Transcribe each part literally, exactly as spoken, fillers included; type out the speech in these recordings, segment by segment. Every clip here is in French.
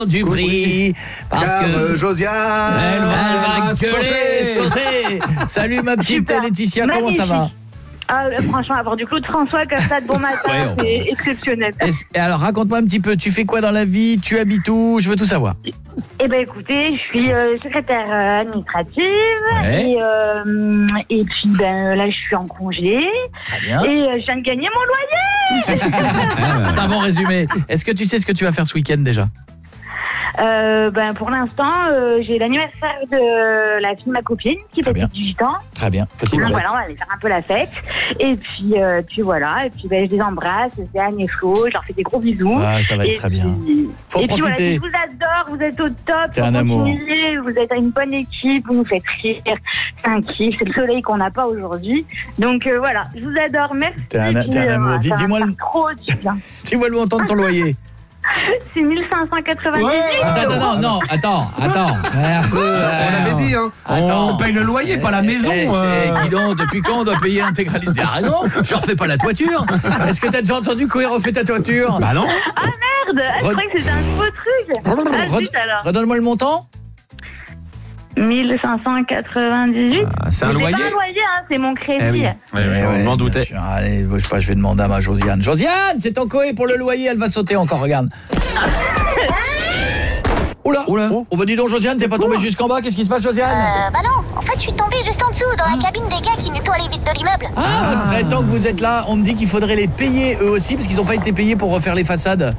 du prix parce Car que euh, Josiane elle va, elle va gueuler, sauter. Salut ma petite Super. Laetitia, comment Magnifique. ça va? Ah, euh, franchement, avoir du Claude François comme ça de bon matin, Ouais, on- c'est exceptionnel. Est-ce- Alors raconte-moi un petit peu, tu fais quoi dans la vie? Tu habites où? Je veux tout savoir. Eh ben écoutez, je suis euh, secrétaire euh, administrative Ouais. et, euh, et puis ben là je suis en congé Très bien. et euh, je viens de gagner mon loyer. C'est un bon résumé. Est-ce que tu sais ce que tu vas faire ce week-end déjà? Euh, ben pour l'instant, euh, j'ai l'anniversaire de la fille de ma copine qui Très fait bien. dix-huit ans. Très bien. Petit Donc break. voilà, on va aller faire un peu la fête. Et puis, euh, puis voilà, et puis ben, je les embrasse, c'est Anne et Flo, je leur fais des gros bisous. Ah, ça va être Et très puis- bien. Faut et puis voilà, profiter. je vous adore, vous êtes au top. T'es un Faut amour. continuer, vous êtes une bonne équipe, vous nous faites rire. C'est un kiff, c'est le soleil qu'on n'a pas aujourd'hui. Donc euh, voilà, je vous adore, merci. T'es un- Puis, t'es un euh, amour. voilà, Dis- ça va dis-moi me le- faire trop du bien. Dis-moi le montant de ton loyer. C'est mille cinq cent quatre-vingt-dix-huit Ouais. Attends, euros. attends, non, attends, attends. On l'avait dit, hein. Attends. On paye le loyer, pas la maison. Eh, euh. eh, dis donc, depuis quand on doit payer l'intégralité? Ah raison, je refais pas la toiture. Est-ce que t'as déjà entendu courir refait ta toiture? Bah non. Ah merde, je Red- croyais que c'était un nouveau truc. Ah Red- zut alors. Redonne-moi le montant. mille cinq cent quatre-vingt-dix-huit. Ah, c'est un Mais loyer. C'est pas un loyer, hein, c'est mon crédit. Eh oui. Ouais, ouais, on m'en bien doutait. sûr. Allez, je sais pas, je vais demander à ma Josiane. Josiane, c'est ton coé pour le loyer, elle va sauter encore, regarde. Oula, Oula. On va dis donc Josiane, t'es pas tombée jusqu'en bas, qu'est-ce qui se passe Josiane? Euh, bah non, en fait, je suis tombée juste en dessous, dans la cabine des gars qui nettoient les vitres de l'immeuble. Ah, après, tant que vous êtes là, on me dit qu'il faudrait les payer eux aussi parce qu'ils n'ont pas été payés pour refaire les façades.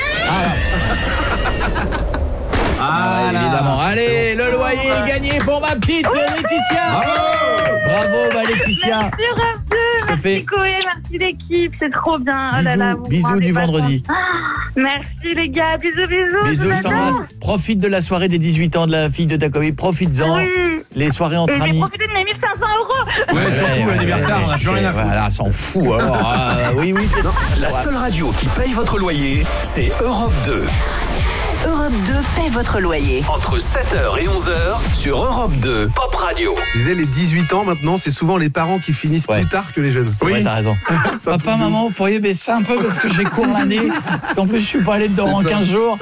Ah, là. évidemment. Allez, le loyer est gagné pour ma petite Laetitia. Bravo, ma Laetitia. Merci Europe deux, te merci fais- Koé, merci l'équipe, c'est trop bien. Oh là Bisous, là, vous bisous m'en du rendez pas vendredi. compte. Ah, merci les gars, bisous, bisous. Bisous, vous je t'embrasse. adore. Profite de la soirée des dix-huit ans de la fille de ta copine. Profites-en. Oui. Les soirées entre Et j'ai amis. profité de mes mille cinq cents euros. Ouais, surtout l'anniversaire, on a plus rien à foutre. Voilà, s'en fout alors. Ah, oui, oui. La seule radio qui paye votre loyer, c'est Europe deux. Europe deux paie votre loyer. Entre sept heures et onze heures sur Europe deux Pop Radio. Je disais, les dix-huit ans, maintenant, c'est souvent les parents qui finissent Ouais. plus tard que les jeunes. Oui, ouais, t'as raison. C'est un truc Papa, de maman, vous pourriez baisser un peu parce que j'ai cours l'année. Parce qu'en plus, je suis pas allé dedans en C'est ça. quinze jours.